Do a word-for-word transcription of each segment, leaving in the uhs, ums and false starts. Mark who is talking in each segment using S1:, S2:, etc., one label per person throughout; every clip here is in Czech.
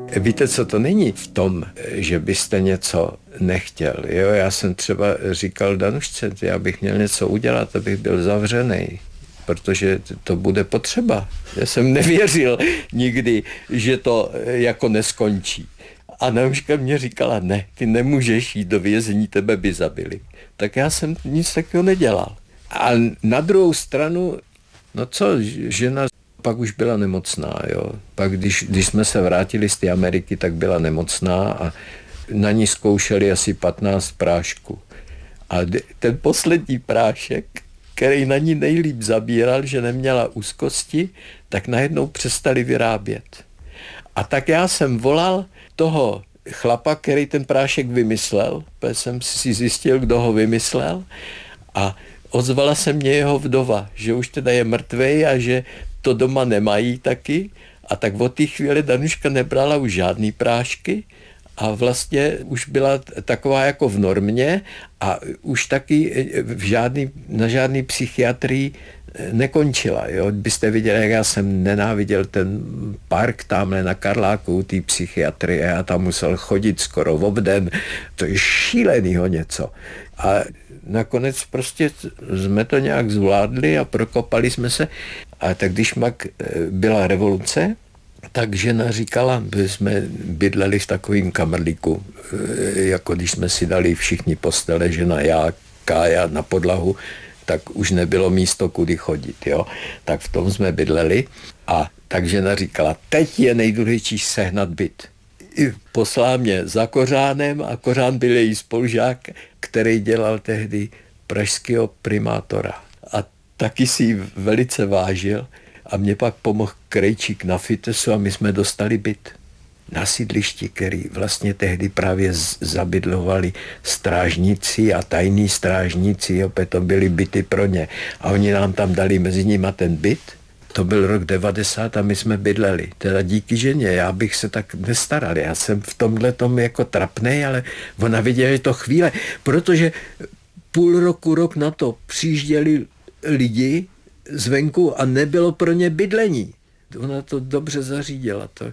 S1: Víte, co to není v tom, že byste něco nechtěl. Jo, já jsem třeba říkal Danušce, já bych měl něco udělat, abych byl zavřený, protože to bude potřeba. Já jsem nevěřil nikdy, že to jako neskončí. A Danuška mě říkala, ne, ty nemůžeš jít do vězení, tebe by zabili. Tak já jsem nic takového nedělal. A na druhou stranu, no co, žena pak už byla nemocná, jo. Pak když, když jsme se vrátili z té Ameriky, tak byla nemocná a na ní zkoušeli asi patnáct prášků. A ten poslední prášek, který na ní nejlíp zabíral, že neměla úzkosti, tak najednou přestali vyrábět. A tak já jsem volal toho chlapa, který ten prášek vymyslel, protože jsem si zjistil, kdo ho vymyslel, a ozvala se mě jeho vdova, že už teda je mrtvej a že to doma nemají taky. A tak od té chvíli Danuška nebrala už žádný prášky a vlastně už byla taková jako v normě a už taky v žádný, na žádný psychiatrii nekončila. Jo? Byste viděli, jak já jsem nenáviděl ten park tamhle na Karláku, té psychiatrie, já tam musel chodit skoro obden. To je šílenýho něco. A nakonec prostě jsme to nějak zvládli a prokopali jsme se. A tak když mak byla revoluce, tak žena říkala, že jsme bydleli v takovým kamrlíku, jako když jsme si dali všichni postele, žena, já, Kája na podlahu, tak už nebylo místo, kudy chodit. Jo? Tak v tom jsme bydleli a tak žena říkala, teď je nejdůležitější sehnat byt. I poslala mě za Kořánem a Kořán byl její spolužák, který dělal tehdy pražského primátora. A taky si ji velice vážil a mě pak pomohl Krejčík na Fitesu a my jsme dostali byt na sídlišti, který vlastně tehdy právě zabydlovali strážníci a tajní strážníci, opět to byly byty pro ně. A oni nám tam dali mezi nimi ten byt. To byl rok devadesát a my jsme bydleli. Teda díky ženě, já bych se tak nestaral. Já jsem v tomhle tom jako trapnej, ale ona viděla, že to chvíle, protože půl roku, rok na to přijížděli lidi zvenku a nebylo pro ně bydlení. Ona to dobře zařídila. To,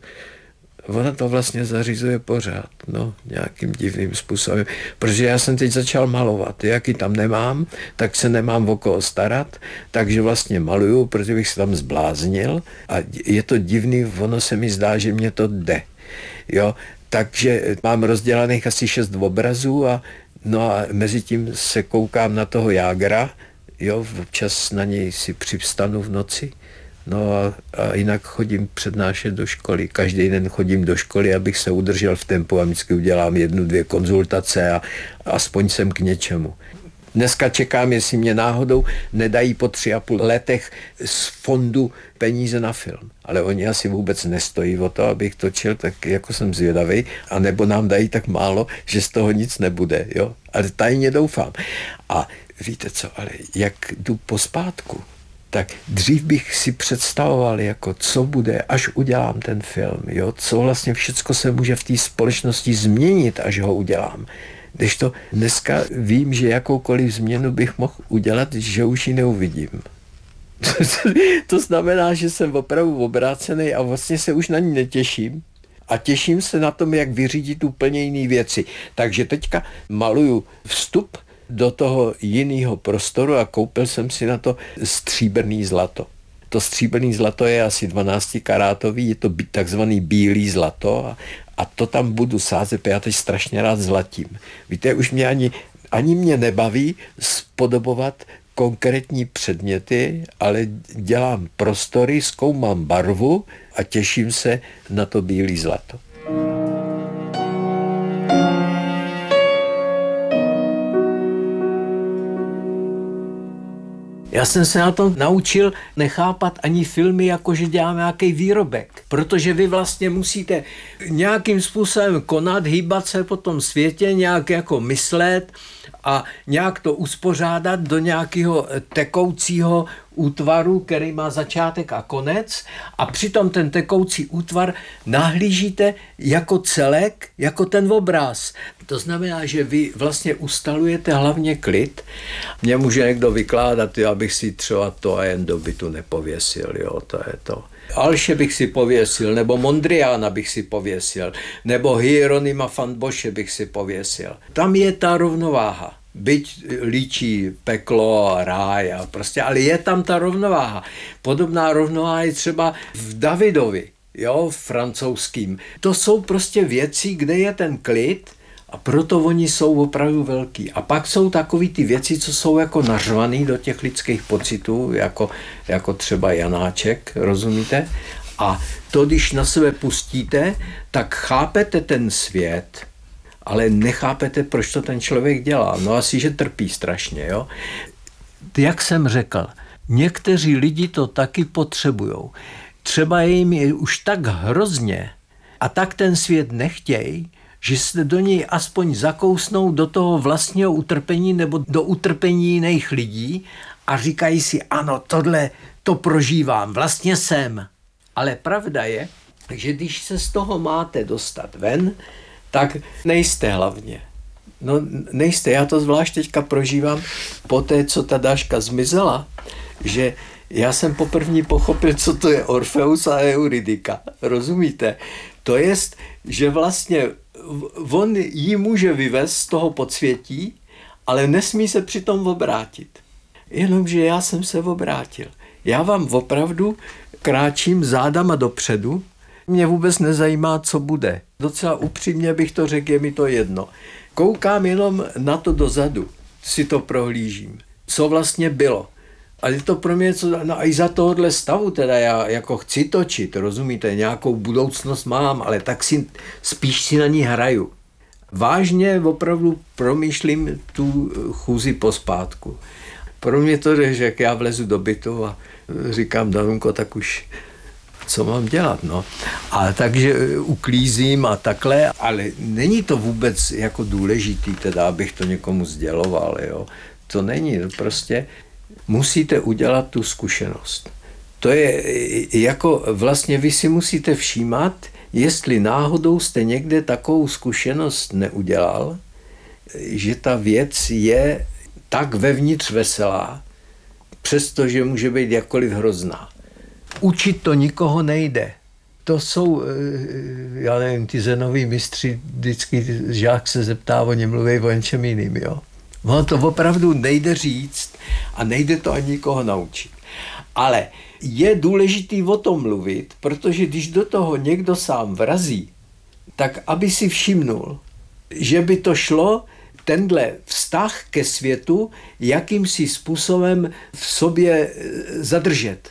S1: ona to vlastně zařizuje pořád, no, nějakým divným způsobem. Protože já jsem teď začal malovat. Jak ji tam nemám, tak se nemám o koho starat, takže vlastně maluju, protože bych se tam zbláznil a je to divný, ono se mi zdá, že mě to jde. Jo, takže mám rozdělaných asi šest obrazů a no a mezi tím se koukám na toho Jágra, jo, občas na něj si přivstanu v noci. No a, a jinak chodím přednášet do školy. Každý den chodím do školy, abych se udržel v tempu a vždycky udělám jednu, dvě konzultace a aspoň jsem k něčemu. Dneska čekám, jestli mě náhodou nedají po tři a půl letech z fondu peníze na film. Ale oni asi vůbec nestojí o to, abych točil, tak jako jsem zvědavý, anebo nám dají tak málo, že z toho nic nebude. Jo? Ale tajně doufám. A víte co, ale jak jdu pospátku, tak dřív bych si představoval, jako co bude, až udělám ten film, jo? Co vlastně všecko se může v té společnosti změnit, až ho udělám. Když to dneska vím, že jakoukoliv změnu bych mohl udělat, že už ji neuvidím. To znamená, že jsem opravdu obrácený a vlastně se už na ní netěším. A těším se na tom, jak vyřídit úplně jiné věci. Takže teďka maluju vstup do toho jiného prostoru a koupil jsem si na to stříbrný zlato. To stříbrný zlato je asi dvanáctikarátový, je to takzvaný bílý zlato a, a to tam budu sázet, já teď strašně rád zlatím. Víte, už mě ani, ani mě nebaví spodobovat konkrétní předměty, ale dělám prostory, zkoumám barvu a těším se na to bílý zlato. Já jsem se na tom naučil nechápat ani filmy, jako že děláme nějaký výrobek, protože vy vlastně musíte nějakým způsobem konat, hýbat se po tom světě, nějak jako myslet a nějak to uspořádat do nějakého tekoucího útvaru, který má začátek a konec a přitom ten tekoucí útvar nahlížíte jako celek, jako ten obraz. To znamená, že vy vlastně ustalujete hlavně klid. Mě může někdo vykládat, jo, abych si třeba to a jen do bytu nepověsil, jo, to je to. Alše bych si pověsil, nebo Mondriana bych si pověsil, nebo Hieronyma van Bosche bych si pověsil. Tam je ta rovnováha. Byť líčí peklo a ráj, a prostě, ale je tam ta rovnováha. Podobná rovnováha je třeba v Davidovi, jo, francouzským. To jsou prostě věci, kde je ten klid, a proto oni jsou opravdu velký. A pak jsou takový ty věci, co jsou jako nařvaný do těch lidských pocitů, jako, jako třeba Janáček, rozumíte? A to, když na sebe pustíte, tak chápete ten svět, ale nechápete, proč to ten člověk dělá. No asi, že trpí strašně, jo? Jak jsem řekl, někteří lidi to taky potřebujou. Třeba jim je už tak hrozně a tak ten svět nechtějí, že se do něj aspoň zakousnou do toho vlastního utrpení nebo do utrpení jiných lidí a říkají si, ano, tohle to prožívám, vlastně jsem. Ale pravda je, že když se z toho máte dostat ven, tak nejste hlavně. No nejste, já to zvlášť teďka prožívám po té, co ta Dáška zmizela, že já jsem poprvé pochopil, co to je Orfeus a Eurydika. Rozumíte? To jest, že vlastně on ji může vyvést z toho podsvětí, ale nesmí se přitom obrátit. Jenomže já jsem se obrátil. Já vám opravdu kráčím zádama dopředu, mě vůbec nezajímá, co bude. Docela upřímně bych to řekl, je mi to jedno. Koukám jenom na to dozadu, si to prohlížím. Co vlastně bylo. A je to pro mě něco, no a i za tohohle stavu teda já jako chci točit, rozumíte, nějakou budoucnost mám, ale tak si spíš si na ní hraju. Vážně opravdu promýšlím tu chůzi pospátku. Pro mě to je, že jak já vlezu do bytu a říkám, Danunko, tak už co mám dělat, no. A takže uklízím a takhle, ale není to vůbec jako důležitý, teda, abych to někomu sděloval, jo. To není, prostě musíte udělat tu zkušenost. To je jako vlastně vy si musíte všímat, jestli náhodou jste někde takovou zkušenost neudělal, že ta věc je tak vevnitř veselá, přestože může být jakkoliv hrozná. Učit to nikoho nejde. To jsou, já nevím, ty zenoví mistři, vždycky žák se zeptá, oni mluví o něčem jiným, jo. Ono to opravdu nejde říct a nejde to ani nikoho naučit. Ale je důležitý o tom mluvit, protože když do toho někdo sám vrazí, tak aby si všimnul, že by to šlo tenhle vztah ke světu jakýmsi způsobem v sobě zadržet.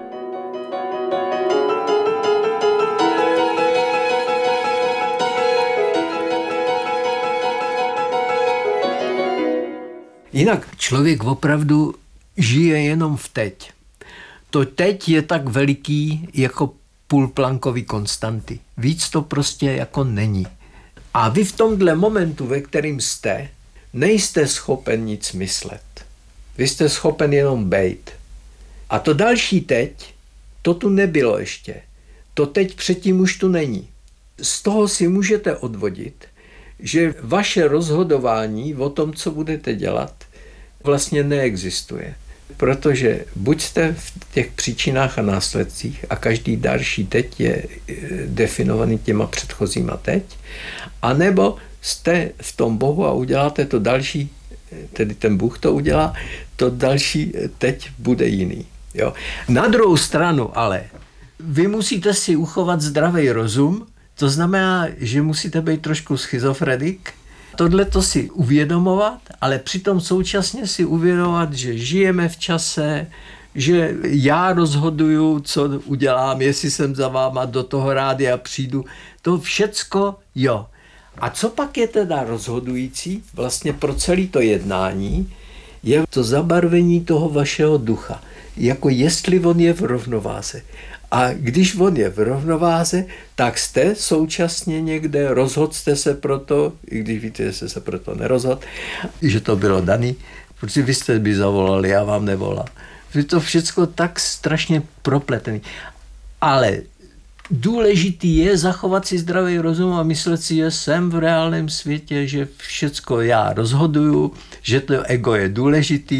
S1: Jinak člověk opravdu žije jenom v teď. To teď je tak veliký jako půlplankový konstanty. Víc to prostě jako není. A vy v tomhle momentu, ve kterým jste, nejste schopen nic myslet. Vy jste schopen jenom bejt. A to další teď, to tu nebylo ještě. To teď předtím už tu není. Z toho si můžete odvodit, že vaše rozhodování o tom, co budete dělat, vlastně neexistuje. Protože buď jste v těch příčinách a následcích a každý další teď je definovaný těma předchozíma teď, anebo jste v tom Bohu a uděláte to další, tedy ten Bůh to udělá, to další teď bude jiný. Jo. Na druhou stranu ale, vy musíte si uchovat zdravý rozum, to znamená, že musíte být trošku schizofrenik, tohle to si uvědomovat, ale přitom současně si uvědomovat, že žijeme v čase, že já rozhoduju, co udělám, jestli jsem za váma do toho rádia přijdu. To všecko jo. A co pak je teda rozhodující vlastně pro celé to jednání, je to zabarvení toho vašeho ducha. Jako jestli on je v rovnováze. A když on je v rovnováze, tak jste současně někde, rozhodl jste se pro to, i když víte, že jste se pro to nerozhodl, že to bylo daný, protože vy jste by zavolali, já vám nevolal. Je to všechno tak strašně propletený. Ale důležitý je zachovat si zdravý rozum a myslet si, že jsem v reálném světě, že všecko já rozhoduju, že to ego je důležitý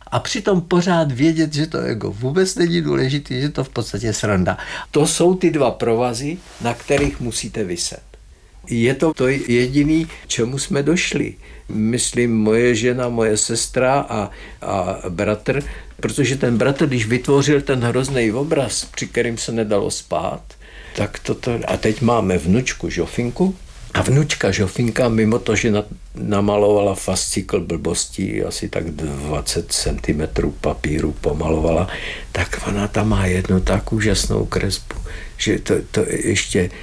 S1: a přitom pořád vědět, že to ego vůbec není důležitý, že to v podstatě sranda. To jsou ty dva provazy, na kterých musíte viset. Je to to jediný, čemu jsme došli. Myslím, moje žena, moje sestra a, a bratr, protože ten bratr, když vytvořil ten hrozný obraz, při kterým se nedalo spát, tak toto, a teď máme vnučku Žofinku, a vnučka Žofinka, mimo to, že namalovala fascikl blbostí, asi tak dvacet centimetrů papíru pomalovala, tak ona tam má jednu tak úžasnou kresbu, že to, to ještě